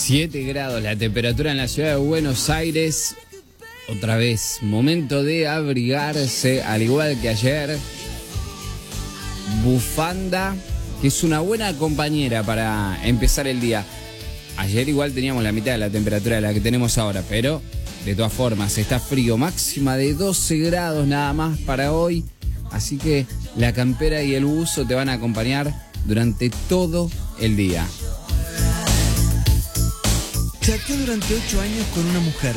7 grados la temperatura en la ciudad de Buenos Aires. Otra vez, momento de abrigarse, al igual que ayer. Bufanda, que es una buena compañera para empezar el día. Ayer igual teníamos la mitad de la temperatura de la que tenemos ahora, pero de todas formas está frío. Máxima de 12 grados nada más para hoy. Así que la campera y el buzo te van a acompañar durante todo el día. Chateó durante 8 años con una mujer.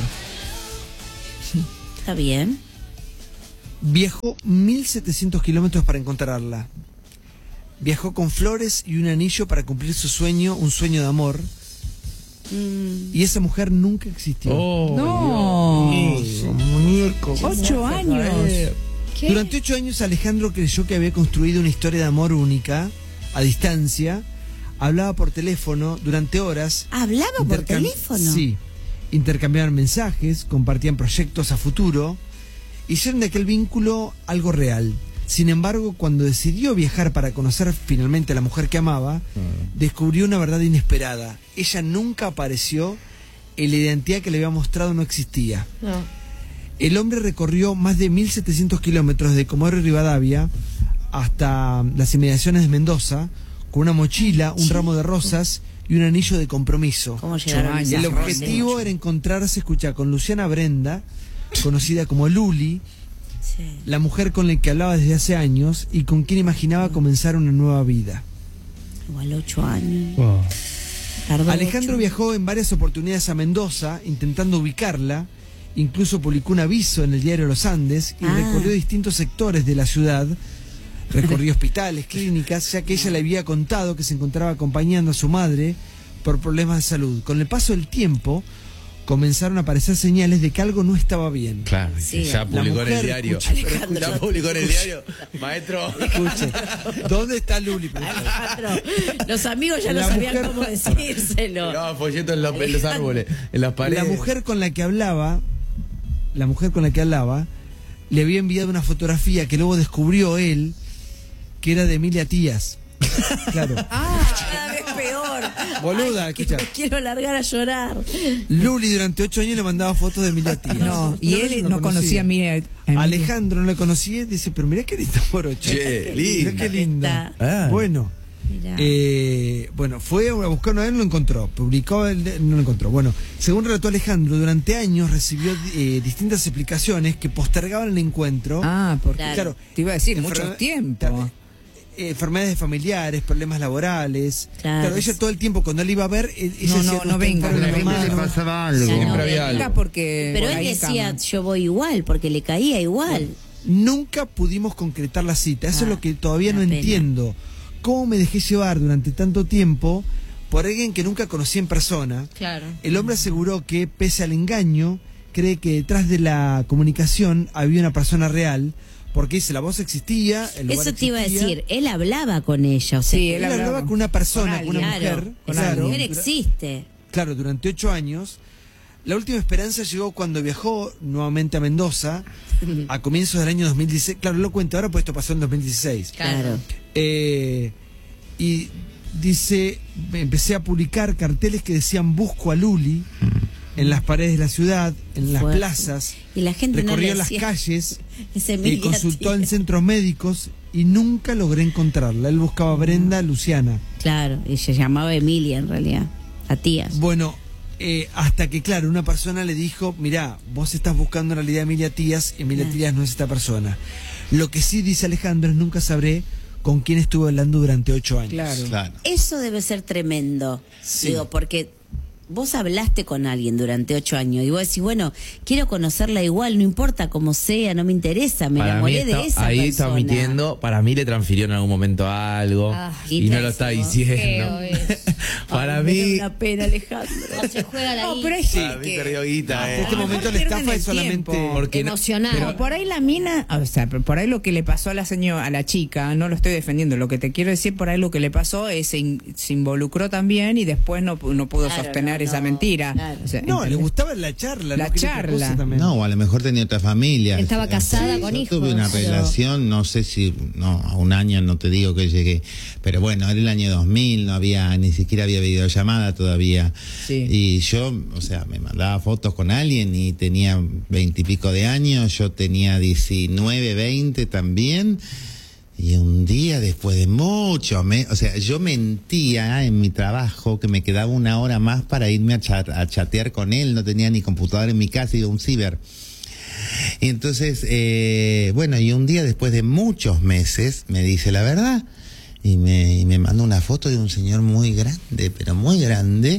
Está bien. Viajó 1700 kilómetros para encontrarla. Viajó con flores y un anillo para cumplir su sueño, un sueño de amor. Y esa mujer nunca existió. No. Muñeco. 8 años. ¿Qué? Durante 8 años Alejandro creyó que había construido una historia de amor única, a distancia. Hablaba por teléfono durante horas. ¿Hablaba por teléfono? Sí. Intercambiaban mensajes, compartían proyectos a futuro. Hicieron de aquel vínculo algo real. Sin embargo, cuando decidió viajar para conocer finalmente a la mujer que amaba, descubrió una verdad inesperada. Ella nunca apareció y la identidad que le había mostrado no existía. No. El hombre recorrió más de 1700 kilómetros de Comodoro Rivadavia hasta las inmediaciones de Mendoza con una mochila, un ramo de rosas y un anillo de compromiso. ¿Cómo llegaron esas El rosas? objetivo era encontrarse, escucha, con Luciana Brenda, conocida como Luli, Sí. la mujer con la que hablaba desde hace años y con quien imaginaba comenzar una nueva vida. Igual 8 años. Wow. Tardó Alejandro 8. viajó en varias oportunidades a Mendoza intentando ubicarla, incluso publicó un aviso en el diario Los Andes y recorrió distintos sectores de la ciudad, recorrió hospitales, clínicas, ya que ella le había contado que se encontraba acompañando a su madre por problemas de salud. Con el paso del tiempo comenzaron a aparecer señales de que algo no estaba bien. Claro, Sí. ya publicó en el mujer, diario. escuche, Ya publicó en el diario. Maestro. Escuche, ¿dónde está Luli? Alejandro, los amigos ya no La sabían mujer- cómo decírselo. Pegaba folletos en los árboles, en las paredes. La mujer con la que hablaba, le había enviado una fotografía que luego descubrió él que era de Emilia Tías. Claro. Cada vez peor. Boluda, Ay, que escucha. me quiero largar a llorar. Luli durante 8 años le mandaba fotos de Emilia Tías. No, y Una vez él no conocía a Emilia. Alejandro no le conocía y dice, pero mirá qué lindo morocho. Che, Mirá linda. qué linda. Ah. Bueno. Mirá. Bueno, fue a buscarlo a él, no lo encontró. Publicó, no lo encontró. Bueno, según relató Alejandro, durante años recibió distintas explicaciones que postergaban el encuentro. Ah, porque Claro. te iba a decir, mucho Enferme- tiempo. Enfermedades familiares, problemas laborales. Claro. Ella todo el tiempo, cuando él iba a ver, ella No, decía, no venga, está enferma, no venga, mamá, le no". pasaba algo. Ya no Siempre había venga. algo. Porque Pero por él ahí decía, cama. yo voy igual, porque le caía igual. Nunca pudimos concretar la cita. Eso es lo que todavía no una pena. entiendo. ¿Cómo me dejé llevar durante tanto tiempo por alguien que nunca conocí en persona? Claro. El hombre aseguró que, pese al engaño, cree que detrás de la comunicación había una persona real, porque dice, la voz existía, el lugar Eso te iba a existía. decir, él hablaba con ella, o sea, Sí, Él hablaba con una persona, con una claro, mujer. esa claro, mujer existe. Claro, durante 8 años. La última esperanza llegó cuando viajó nuevamente a Mendoza, a comienzos del año 2016. Claro, lo cuento ahora, pues esto pasó en 2016. Claro. Y dice, empecé a publicar carteles que decían busco a Luli en las paredes de la ciudad, en las Fuerte. plazas, Y la gente no recorrió le las decía, calles, "Es Emilia consultó en Tías". centros médicos y nunca logré encontrarla. Él buscaba a Brenda, Luciana. Claro, y se llamaba Emilia en realidad, a Tías. Bueno, hasta que, claro, una persona le dijo, mirá, vos estás buscando en realidad a Emilia Tías, y Emilia Tías no es esta persona. Lo que sí dice Alejandro es nunca sabré con quién estuve hablando durante 8 años. Claro. Eso debe ser tremendo. Sí. Digo, porque vos hablaste con alguien durante 8 años y vos decís, bueno, quiero conocerla igual, no importa cómo sea, no me interesa, me enamoré de esa ahí persona. está omitiendo, para mí le transfirió en algún momento algo y no lo está diciendo. Para Ay, me mí, da una pena, Alejandro. No se juega la No, guita. pero es para mí que perdió guita, En este momento la estafa es solamente... Porque no- Emocional. Pero por ahí la mina, o sea, por ahí lo que le pasó a la señora, a la chica, no lo estoy defendiendo, lo que te quiero decir, por ahí lo que le pasó es se involucró también y después no pudo Claro, sostener no, esa no, mentira. claro. O sea, No, le ¿entendés? gustaba la charla. La no quería otra charla. cosa también. No, o a lo mejor tenía otra familia. Estaba casada con yo hijos. tuve una Pero- relación, no sé si, no, a un año no te digo que llegué, pero bueno, era el año 2000, no había, ni siquiera había video videollamada todavía. Sí. Y yo, o sea, me mandaba fotos con alguien y tenía 20 y pico de años, yo tenía 19, 20 también. Y un día, después de mucho, o sea, yo mentía en mi trabajo que me quedaba una hora más para irme a chatear con él, no tenía ni computadora en mi casa, iba a un ciber. Y entonces, bueno, y un día después de muchos meses me dice la verdad y me mandó una foto de un señor muy grande, pero muy grande,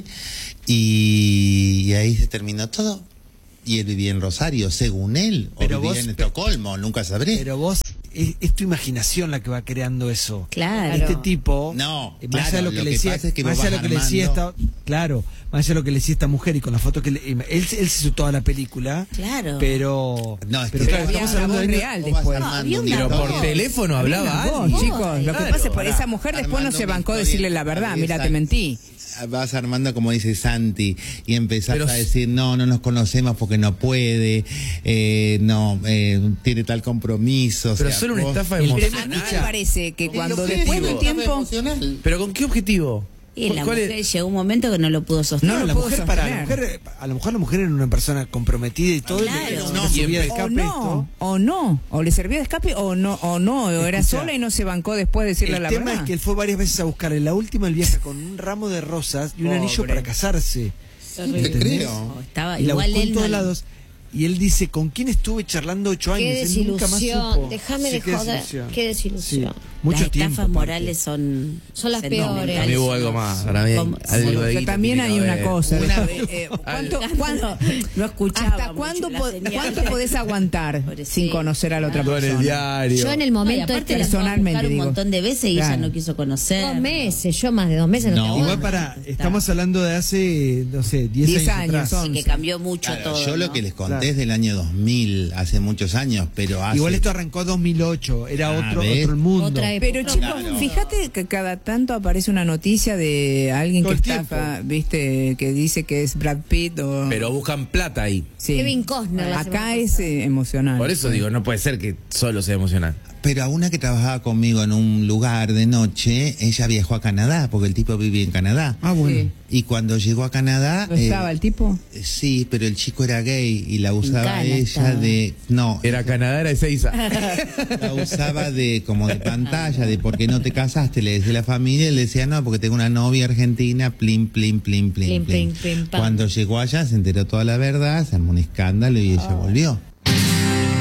y ahí se terminó todo. Y él vivía en Rosario, según él, Pero o vivía en Estocolmo, nunca sabré. Pero vos, es tu imaginación la que va creando eso. Claro. Este tipo, No, más allá de lo que le decía, pasa es que más vos allá de vas lo que le decía armando- claro, más allá de lo que le decía esta mujer y con la foto que él se hizo toda la película. Claro. Pero No, es pero que claro, había estamos una hablando voz de real vos vas después. armando había una una Pero por historia. teléfono hablaba Vos, alguien. chicos, lo que Claro, pasa es por pará. esa mujer después no Armando se una bancó historia decirle la verdad, cabeza. mira, te mentí. Vas armando, como dice Santi, y empezás Pero a decir, no nos conocemos porque no puede, tiene tal compromiso. Pero o sea, solo una vos- estafa A mí emocional. me parece que cuando ¿Qué después de digo? un tiempo... ¿Pero con qué objetivo? Y la ¿Cuál es? mujer llegó un momento que no lo pudo sostener. No lo la puedo mujer sostener. a lo mejor la mujer era una persona comprometida y todo, Claro. y le No, subía de O escape no, o le servía de escape o era Escucha, sola y no se bancó después de decirle El la tema verdad. es que él fue varias veces a buscarle. La última él viaja con un ramo de rosas y un anillo Pobre. para casarse. Te ¿Entendés? creo. Estaba Y la igual buscó en él todos no- lados. Y él dice, ¿con quién estuve charlando 8 años? Qué Él nunca más desilusión. supo. Déjame Sí, de qué joder. desilusión. Qué desilusión. Sí, mucho las tiempo. estafas aparte. morales son Las peores. sentimentales. Para mí hubo algo más. Para mí Como- algo sí. ahí Pero también tiene hay que una haber. cosa. Cuando no escuchaba ¿Hasta mucho cuánto, la señal. cuánto podés aguantar Pobrecito. sin conocer a la otra Todo en el persona? diario. Yo en el No, y momento aparte este, la fue a personalmente, buscar un digo. montón de veces y ella Claro. no quiso conocer. 2 meses, yo más de 2 meses no, No. tengo Igual ganas. estamos hablando de hace, no sé, 10 10 años, años atrás. son. Que cambió mucho Claro, todo. yo lo ¿no? que les conté Claro. es del año 2000, hace muchos años, pero hace... Igual esto arrancó 2008, era otro ¿ves? el mundo. Otra época. Pero chicos, Claro. fíjate que cada tanto aparece una noticia de alguien Todo que el tiempo. estafa, viste, que dice que es Brad Pitt o... Pero buscan plata ahí. Sí. Kevin Costner la Acá semana es pasada. emocional. Por eso digo, no puede ser que solo sea emocional. Pero a una que trabajaba conmigo en un lugar de noche, ella viajó a Canadá, porque el tipo vivía en Canadá. Ah, bueno. Sí. Y cuando llegó a Canadá... ¿No estaba el tipo? Sí, pero el chico era gay y la usaba Cana ella estaba. de... No, Era Canadá, era Ezeiza. la usaba de como de pantalla, de por qué no te casaste, le decía la familia, y le decía no, porque tengo una novia argentina, plin, plin, plin, plin, Plin, plin. plin, plin, pam. Cuando llegó allá se enteró toda la verdad, se armó un escándalo y ella volvió.